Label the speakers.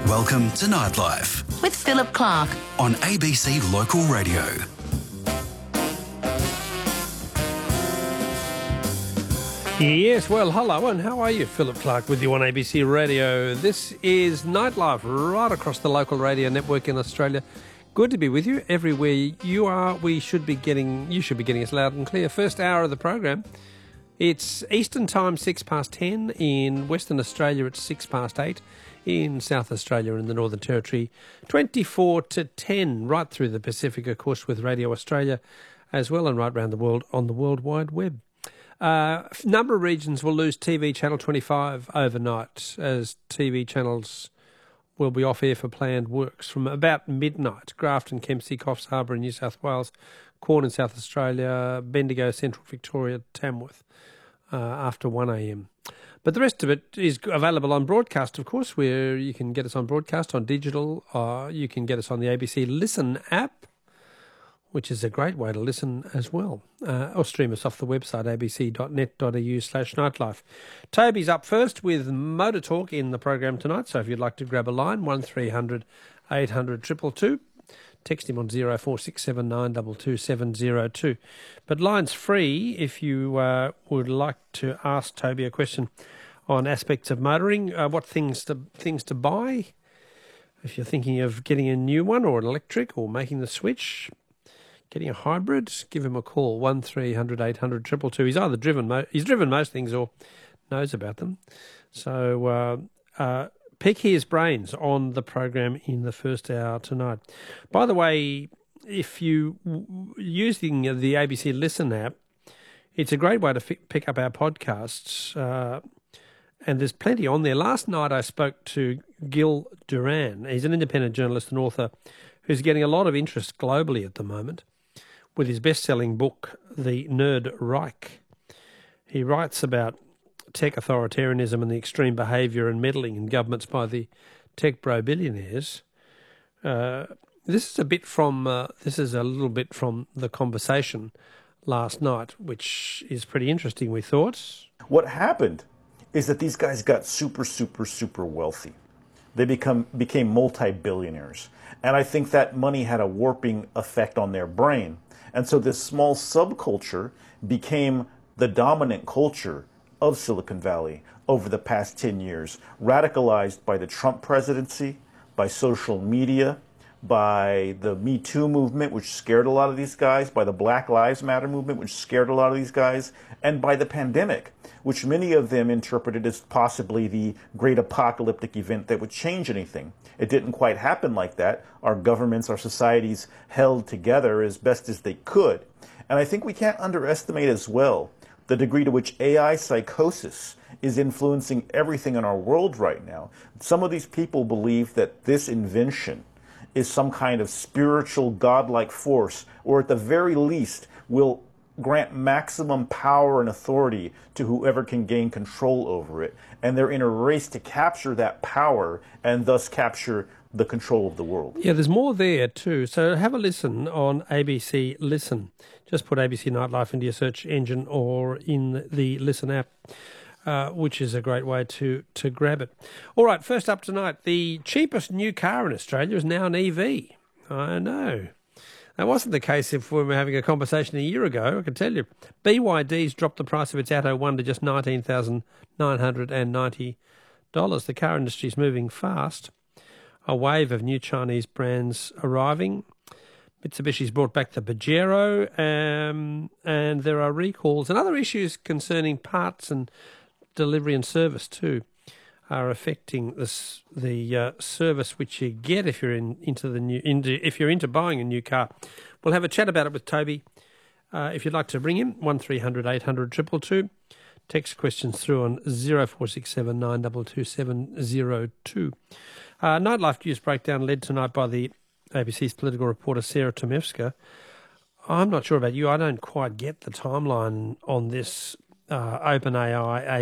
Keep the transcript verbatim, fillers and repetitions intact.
Speaker 1: Welcome to Nightlife
Speaker 2: with Philip Clark
Speaker 1: on A B C Local Radio.
Speaker 3: Yes, well, hello, and how are you? Philip Clark with you on A B C Radio. This is Nightlife right across the local radio network in Australia. Good to be with you everywhere you are. We should be getting, you should be getting us loud and clear. First hour of the program. It's Eastern Time, six past ten. In Western Australia, it's six past eight. In South Australia and the Northern Territory, twenty-four to ten, right through the Pacific, of course, with Radio Australia as well, and right around the world on the World Wide Web. Uh, a number of regions will lose T V Channel twenty-five overnight, as T V channels will be off air for planned works from about midnight. Grafton, Kempsey, Coffs Harbour in New South Wales, Quorn in South Australia, Bendigo, Central Victoria, Tamworth uh, after one a.m. But the rest of it is available on broadcast, of course, where you can get us on broadcast, on digital, or you can get us on the A B C Listen app, which is a great way to listen as well, uh, or stream us off the website, abc.net.au slash nightlife. Toby's up first with Motor Talk in the program tonight, so if you'd like to grab a line, one three hundred eight hundred two two two. Text him on zero four six seven nine two two seven zero two. But line's free if you uh, would like to ask Toby a question on aspects of motoring, uh, what things to things to buy, if you're thinking of getting a new one or an electric or making the switch, getting a hybrid, give him a call, one three hundred eight hundred two two two. He's either driven, mo- he's driven most things or knows about them. So uh, uh, pick his brains on the program in the first hour tonight. By the way, if you using the A B C Listen app, it's a great way to f- pick up our podcasts, uh, and there's plenty on there. Last night I spoke to Gil Duran. He's an independent journalist and author who's getting a lot of interest globally at the moment with his best-selling book, The Nerd Reich. He writes about tech authoritarianism and the extreme behaviour and meddling in governments by the tech bro billionaires. Uh, this is a bit from uh, this is a little bit from the conversation last night, which is pretty interesting, we thought.
Speaker 4: What happened is that these guys got super, super, super wealthy. They become became multi-billionaires. And I think that money had a warping effect on their brain. And so this small subculture became the dominant culture of Silicon Valley over the past ten years, radicalized by the Trump presidency, by social media, by the Me Too movement, which scared a lot of these guys, by the Black Lives Matter movement, which scared a lot of these guys, and by the pandemic, which many of them interpreted as possibly the great apocalyptic event that would change anything. It didn't quite happen like that. Our governments, our societies held together as best as they could. And I think we can't underestimate as well the degree to which A I psychosis is influencing everything in our world right now. Some of these people believe that this invention is some kind of spiritual godlike force, or at the very least will grant maximum power and authority to whoever can gain control over it. And they're in a race to capture that power and thus capture the control of the world.
Speaker 3: Yeah, there's more there too. So have a listen on A B C Listen. Just put A B C Nightlife into your search engine or in the Listen app, uh, which is a great way to, to grab it. All right, first up tonight, the cheapest new car in Australia is now an E V. I know. That wasn't the case if we were having a conversation a year ago, I can tell you. B Y D's dropped the price of its Atto one to just nineteen thousand nine hundred ninety dollars. The car industry is moving fast. A wave of new Chinese brands arriving. Mitsubishi's brought back the Pajero, um, and there are recalls and other issues concerning parts and delivery and service too are affecting this, the uh, service which you get if you're in, into the new into if you're into buying a new car. We'll have a chat about it with Toby. Uh, if you'd like to bring him, one three hundred eight hundred two two two. Text questions through on zero four six seven nine two two seven zero two. Uh, Nightlife News Breakdown led tonight by the A B C's political reporter Sarah Tomevska. I'm not sure about you. I don't quite get the timeline on this uh, OpenAI